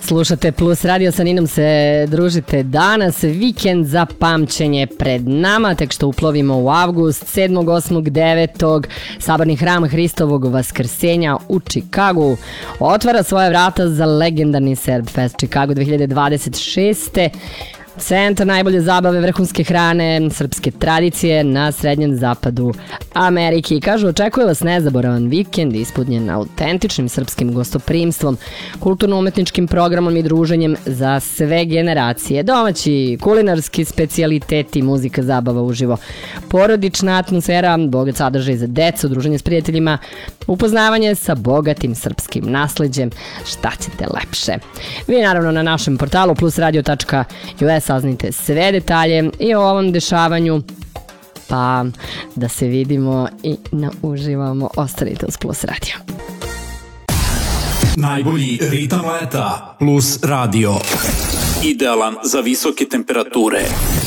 Slušate Plus Radio, sa Ninom se družite danas, vikend za pamćenje pred nama, tek što uplovimo u avgust, 7., 8., 9. Saborni hram Hristovog Vaskrsenja u Čikagu otvara svoje vrata za legendarni Serb Fest Chicago 2026. Centar najbolje zabave, vrhunske hrane, srpske tradicije na srednjem zapadu Amerike. I kažu, očekuje vas nezaboravan vikend ispunjen autentičnim srpskim gostoprimstvom, kulturno-umetničkim programom i druženjem za sve generacije. Domaći kulinarski specijaliteti, muzika, zabava uživo, porodična atmosfera, bogat sadržaj za decu, druženje s prijateljima, upoznavanje sa bogatim srpskim nasleđem. Šta ćete lepše? Vi naravno na našem portalu plusradio.us saznite sve detalje i o ovom dešavanju, pa da se vidimo i nauživamo. Ostanite uz Plus Radio. Najbolji ritam leta. Plus Radio. Idealan za visoke temperature.